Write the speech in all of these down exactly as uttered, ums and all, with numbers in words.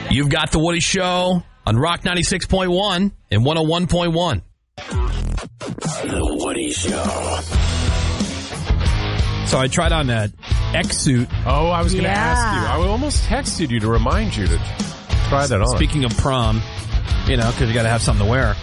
You've got The Woody Show on Rock ninety-six point one and one oh one point one. The Woody Show. So I tried on that X suit. Oh, I was going to Yeah. ask you. I almost texted you to remind you to try that on. Speaking of prom, you know, because you got to have something to wear.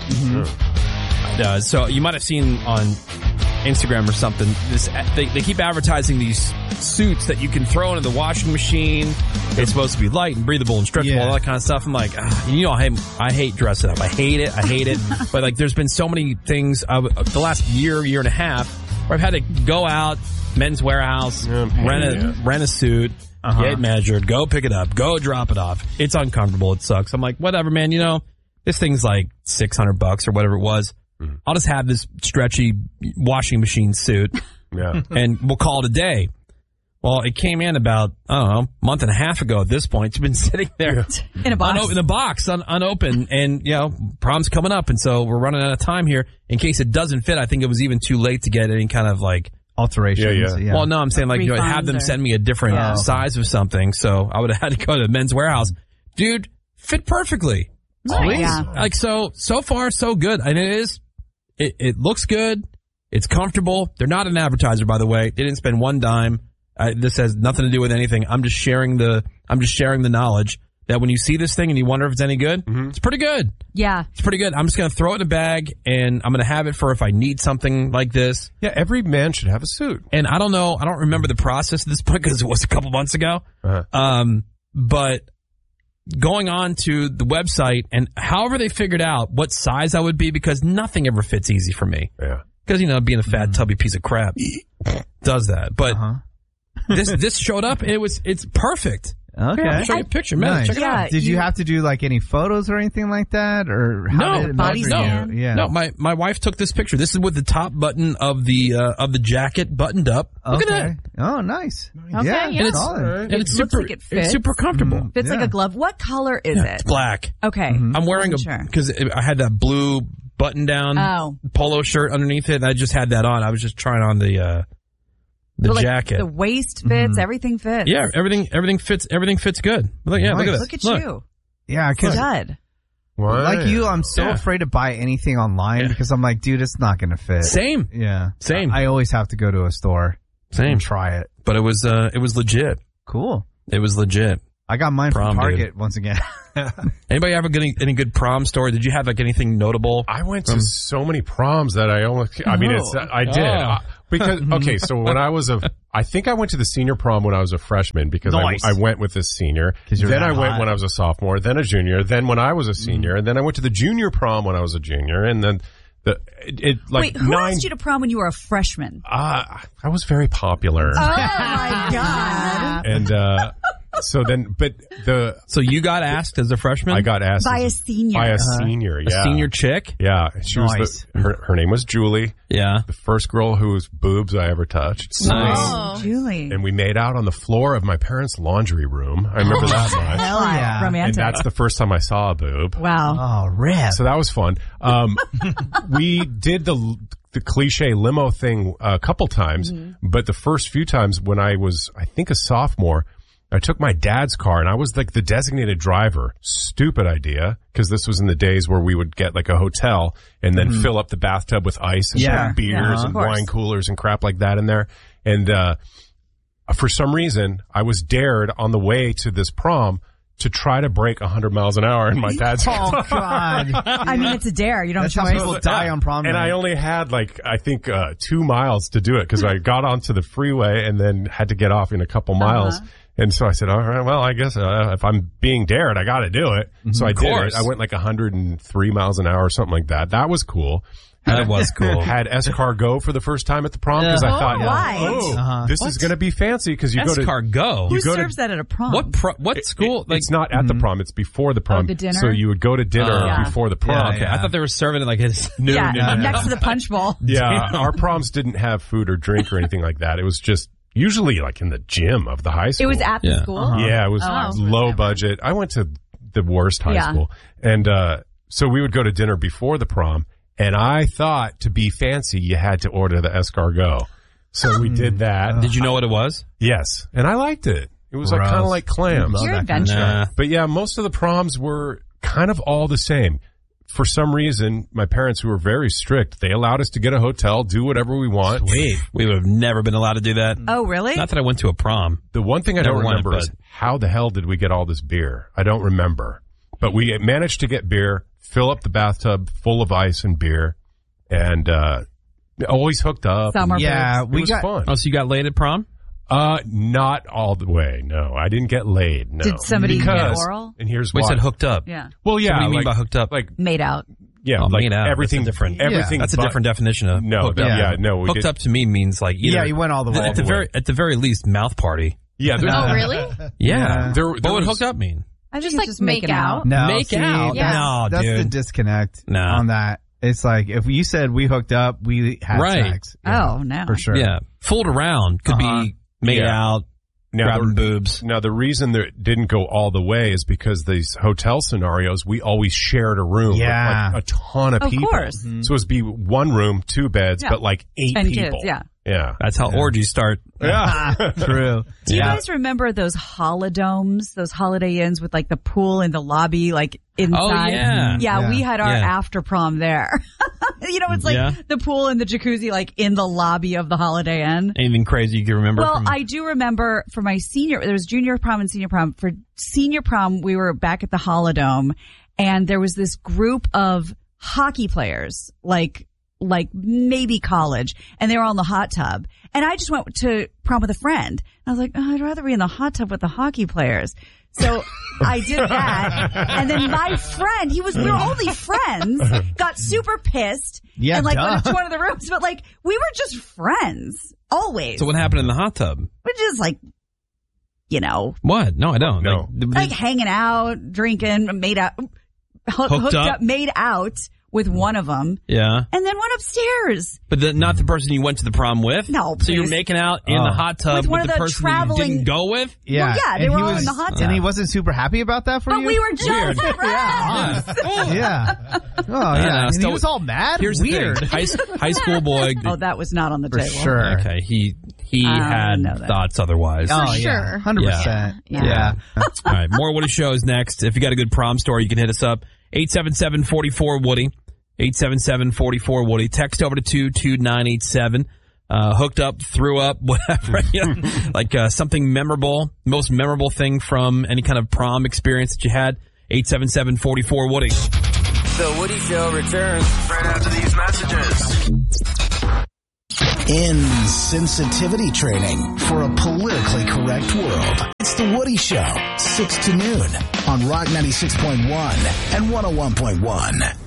Mm-hmm. Uh, so you might have seen on Instagram or something, this they, they keep advertising these suits that you can throw into the washing machine. It's supposed to be light and breathable and stretchable, Yeah. all that kind of stuff. I'm like, ah, you know, I hate, I hate dressing up. I hate it. I hate it. But like, there's been so many things uh, the last year, year and a half, where I've had to go out, Men's Warehouse, Yeah, rent a yeah. rent a suit, Uh-huh. get measured, go pick it up, go drop it off. It's uncomfortable. It sucks. I'm like, whatever, man. You know, this thing's like six hundred bucks or whatever it was. Mm-hmm. I'll just have this stretchy washing machine suit, Yeah. and we'll call it a day. Well, it came in about, I don't know, a month and a half ago at this point. It's been sitting there In a box. uno- in a box, un- unopened, and, you know, prom's coming up, and so we're running out of time here. In case it doesn't fit, I think it was even too late to get any kind of, like, Alterations. Yeah, yeah. well, no, I'm saying, like, you know, have them Refunds or- send me a different Yeah. size of something, so I would have had to go to Men's Warehouse. Dude, fit perfectly. Nice. Yeah. Like, so, so far, so good. And it is, it, it looks good. It's comfortable. They're not an advertiser, by the way. They didn't spend one dime. Uh, this has nothing to do with anything. I'm just sharing the, I'm just sharing the knowledge that when you see this thing and you wonder if it's any good, Mm-hmm. it's pretty good. Yeah. It's pretty good. I'm just going to throw it in a bag and I'm going to have it for if I need something like this. Yeah, every man should have a suit. And I don't know, I don't remember the process at this point because it was a couple months ago. Uh-huh. Um, but going on to the website and however they figured out what size I would be, because nothing ever fits easy for me. Yeah. Because, you know, being a fat, tubby piece of crap does that. But Uh-huh. this this showed up and it was it's perfect. Okay. Here, I'll show you a picture, man. Nice. Check it Yeah. out. Did you, You- have to do like any photos or anything like that, or how No, did it body measure scan? you? Yeah. No, my, my wife took this picture. This is with the top button of the uh, of the jacket buttoned up. Look okay. at that. Oh, nice. Okay, yeah, yeah. it's solid. And It it's looks super like it it's fits. super comfortable. Fits Yeah. like a glove. What color is Yeah, it? it's black. Okay. I'm wearing a Wasn't sure. because I had that blue button down Oh. polo shirt underneath it, and I just had that on. I was just trying on the uh, the But, like, jacket. The waist fits. Everything fits. yeah, everything everything fits everything fits good. Look, yeah, look at Nice. this. Look at you. Yeah, because Stud. like you, I'm so Yeah. afraid to buy anything online Yeah. because I'm like, dude, it's not going to fit. Same, Yeah. Same. I, I always have to go to a store same. and try it. But it was uh, it was legit. Cool. It was legit. I got mine Prom, from Target dude. once again. Anybody ever get any, any good prom story? Did you have like anything notable? I went to so many proms that I almost, I mean, it's, I did. Oh. Uh, because, okay, so when I was a, I think I went to the senior prom when I was a freshman because Nice. I, I went with this senior. 'Cause you were Then that I went hot. when I was a sophomore, then a junior, then when I was a senior, and then I went to the junior prom when I was a junior, and then the, it, it like Wait, who nine, asked you to prom when you were a freshman? uh, I was very popular. Oh my god! And, uh, so then, but the, So you got asked as a freshman? I got asked By as a senior. by a Uh-huh. senior, a yeah. senior chick. Yeah. She was Nice. the, her, her name was Julie. Yeah. The first girl whose boobs I ever touched. Nice. Oh, Julie. And we made out on the floor of my parents' laundry room. I remember that much. Hell yeah. And Romantic. that's the first time I saw a boob. wow. Oh, rip. So that was fun. Um, we did the the cliche limo thing a couple times, Mm-hmm. but the first few times when I was, I think, a sophomore, I took my dad's car and I was like the designated driver. Stupid idea, because this was in the days where we would get like a hotel and then fill up the bathtub with ice and Yeah. put beers Yeah, of and course. wine coolers and crap like that in there. And uh, for some reason, I was dared on the way to this prom to try to break one hundred miles an hour in my dad's car. Oh, God. I mean, it's a dare. You don't That's have how a choice. people die on prom And night. I only had like, I think, uh, two miles to do it because I got onto the freeway and then had to get off in a couple miles. Uh-huh. And so I said, all right, well, I guess uh, if I'm being dared, I got to do it. So I did course. it. I went like one hundred three miles an hour or something like that. That was cool. That was cool. Had escargot for the first time at the prom because I Oh, thought, why? oh, Uh-huh. this is going to be fancy because you go to, Escargot. Who you go to- serves that at a prom? What pro- what school? It- like it's not at the prom. It's before the prom. Oh, the dinner? So you would go to dinner Oh. Yeah. before the prom. Yeah, okay, I thought they were serving it like his No, yeah, no, no, no. next to the punch bowl. Yeah, our proms didn't have food or drink or anything like that. It was just usually like in the gym of the high school. It was at the Yeah. school. Yeah, it was Oh. low budget. I went to the worst high Yeah. school. And uh so we would go to dinner before the prom, and I thought to be fancy you had to order the escargot. So we did that. Did you know what it was? Yes, and I liked it. It was like Gross. kind of like clams. Love You're that kind of adventurous. Nah. But yeah, most of the proms were kind of all the same. For some reason, my parents, who were very strict, they allowed us to get a hotel, do whatever we want. Sweet. We would have never been allowed to do that. Oh, really? Not that I went to a prom. The one thing I Never don't wanted, remember is but- how the hell did we get all this beer? I don't remember. But we managed to get beer, fill up the bathtub full of ice and beer, and uh always hooked up. Summer Yeah, boobs. It we was got. fun. Oh, so you got laid at prom? Uh, not all the way. No, I didn't get laid. No. Did somebody get Because- oral? And here's We why. said hooked up. Yeah. Well, yeah. So what do you mean like, by hooked up? Like, Made out. yeah, Oh, like made out. everything. That's a different- Everything. That's a but- different definition of No, hooked that- up. yeah, no. We Hooked did, up to me means like either, Yeah, you went all the way. at the the very way. at the very least mouth party. Yeah. There, Oh, really? Yeah. Yeah. There, What there would was- hooked up mean? I think Just it's like just make making out. out. No, Make see, out. That's, No, that's the dude. disconnect No. on that. It's like if you said we hooked up, we had Right. sex. Oh, no. for sure. Yeah, fooled around could Uh-huh. be made Yeah. out, Now, grabbing the, boobs. now, the reason that it didn't go all the way is because these hotel scenarios, we always shared a room Yeah. with like a ton of, Of people. course. So it was be one room, two beds, Yeah. but like eight Ten people. kids, yeah. Yeah. That's how orgies start. Yeah. True. Do you Yeah. guys remember those holodomes, those Holiday Inns with like the pool in the lobby, like inside? Oh, yeah. Yeah, Yeah. we had our Yeah. after prom there. You know, it's like Yeah. the pool and the jacuzzi, like in the lobby of the Holiday Inn. Anything crazy you can remember? Well, from, I do remember for my senior, there was junior prom and senior prom. For senior prom, we were back at the Holodome, and there was this group of hockey players, like like maybe college, and they were all in the hot tub. And I just went to prom with a friend. I was like, oh, I'd rather be in the hot tub with the hockey players. So I did that. And then my friend, he was, we were only friends, got super pissed Yeah, and like duh. went into one of the rooms. But like, we were just friends. Always. so what happened in the hot tub? We're just like, you know, What? No, I don't. No. Like, like hanging out, drinking, made out, hook, Hooked hooked up? up, made out with one of them, yeah. and then went upstairs. But the, not the person you went to the prom with? No, So you're please. making out in Oh. the hot tub With with, one of the the person that you traveling- didn't go with? Yeah. Well, yeah, they And were he all in was- the hot And he tub. wasn't super happy about that for But you? we were just Weird. friends. Yeah. Oh, Yeah, yeah. And still- he was all mad? Here's Weird. the thing. High, s- high school boy. Oh, that was not on the For table. sure. Okay, he he I had know that. thoughts otherwise. Oh, For yeah. sure. one hundred percent. Yeah. Yeah. All right, more Woody shows next. If you got a good prom story, you can hit us up. eight seven seven, four four, Woody. eight seven seven, four four, Woody. Text over to two two nine eight seven. Uh, hooked up, threw up, whatever. You know, like uh, something memorable, most memorable thing from any kind of prom experience that you had. eight seven seven, four four, Woody. The Woody Show returns right after these messages. Insensitivity training for a politically correct world. It's The Woody Show, six to noon on Rock ninety-six point one and one oh one point one.